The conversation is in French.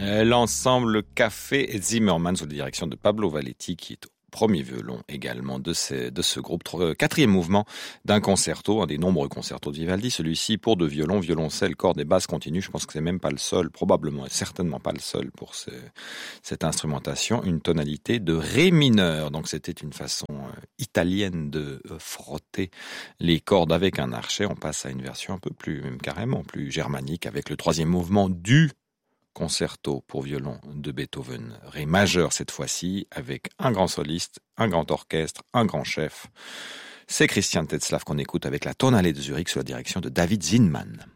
L'ensemble Café Zimmermann sous la direction de Pablo Valletti qui est au premier violon également de ce groupe. Quatrième mouvement d'un concerto, un des nombreux concertos de Vivaldi, celui-ci pour deux violons, violoncelle, cordes et basse continue. Je pense que c'est même pas le seul, probablement et certainement pas le seul pour cette instrumentation, une tonalité de ré mineur. Donc c'était une façon italienne de frotter les cordes avec un archet. On passe à une version un peu plus, même carrément plus germanique avec le troisième mouvement du concerto pour violon de Beethoven, ré majeur cette fois-ci, avec un grand soliste, un grand orchestre, un grand chef. C'est Christian Tetzlaff qu'on écoute avec la Tonhalle de Zurich sous la direction de David Zinman.